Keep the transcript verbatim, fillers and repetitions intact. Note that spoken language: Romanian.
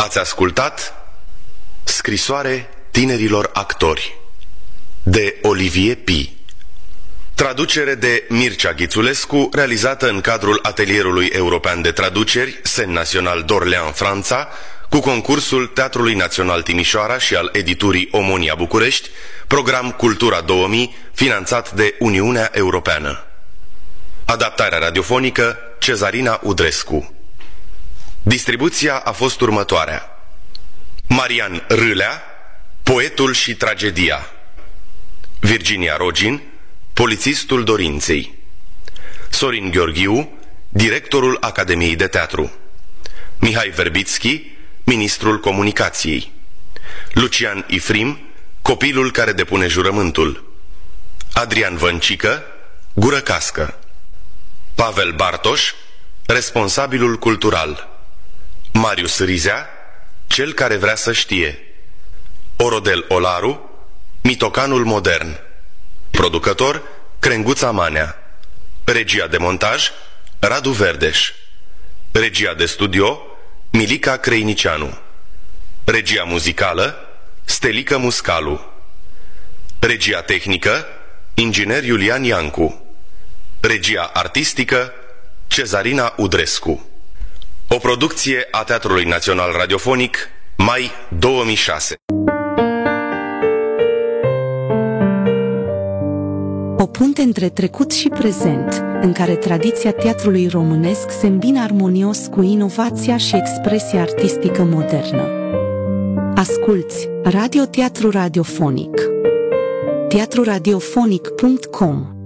Ați ascultat Scrisoare tinerilor actori de Olivier Pi, traducere de Mircea Ghițulescu, realizată în cadrul Atelierului European de Traduceri Scène Nationale d'Orléans, Franța, cu concursul Teatrului Național Timișoara și al editurii Omonia București, program Cultura două mii, finanțat de Uniunea Europeană. Adaptarea radiofonică Cezarina Udrescu. Distribuția a fost următoarea: Marian Râlea, Poetul și tragedia; Virginia Rogin, Polițistul dorinței; Sorin Gheorghiu, directorul Academiei de Teatru; Mihai Verbitski, ministrul comunicației; Lucian Ifrim, copilul care depune jurământul; Adrian Văncică, gură cască; Pavel Bartoș, responsabilul cultural; Marius Rizea, cel care vrea să știe; Orodel Olaru, mitocanul modern; producător Crenguța Manea; regia de montaj Radu Verdeș; regia de studio Milica Creinicianu; regia muzicală Stelică Muscalu; regia tehnică inginer Iulian Iancu; regia artistică Cezarina Udrescu. O producție a Teatrului Național Radiofonic, mai două mii șase. O punte între trecut și prezent, în care tradiția teatrului românesc se îmbină armonios cu inovația și expresia artistică modernă. Asculți Radio Teatru Radiofonic. teatru radiofonic punct com